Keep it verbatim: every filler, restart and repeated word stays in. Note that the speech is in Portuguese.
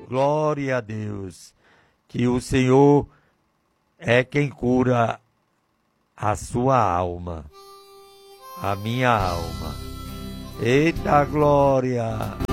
Glória a Deus. Que o Senhor é quem cura a sua alma, a minha alma. Eita glória!